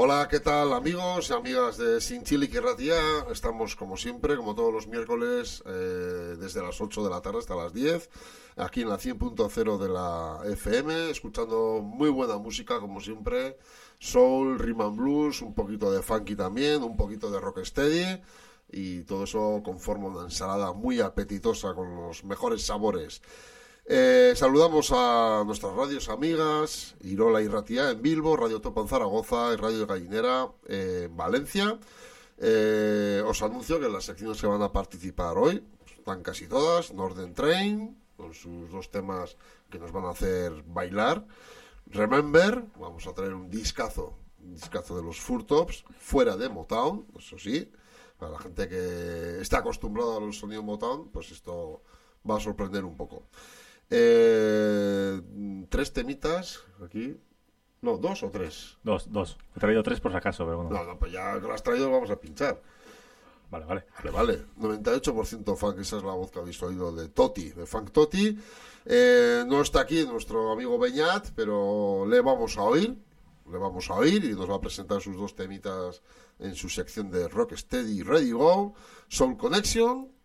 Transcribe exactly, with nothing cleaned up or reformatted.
Hola, ¿qué tal amigos y amigas de Sin Chile y Ratia? Estamos como siempre, como todos los miércoles, eh, desde las ocho de la tarde hasta las diez, aquí en la cien punto cero de la F M, escuchando muy buena música como siempre, soul, rhythm and blues, un poquito de funky también, un poquito de rocksteady y todo eso conforma una ensalada muy apetitosa con los mejores sabores. Eh, saludamos a nuestras radios amigas, Irola y Ratia en Bilbo, Radio Topa en Zaragoza y Radio Gallinera eh, en Valencia. Eh, os anuncio que las secciones que van a participar hoy están casi todas. Northern Train, con sus dos temas que nos van a hacer bailar. Remember, vamos a traer un discazo, un discazo de los Furtops, fuera de Motown, eso sí. Para la gente que está acostumbrada a los sonidos Motown, pues esto va a sorprender un poco. Eh, tres temitas aquí. No, dos o tres. Dos, dos. He traído tres por si acaso, pero bueno. No, no, pues ya que lo has traído vamos a pinchar. Vale, vale. Vale, vale. noventa y ocho por ciento funk, esa es la voz que habéis oído de Toti, de Funk Toti. Eh, no está aquí nuestro amigo Beñat, pero le vamos a oír. Le vamos a oír y nos va a presentar sus dos temitas en su sección de Rocksteady Ready Go, Soul Connection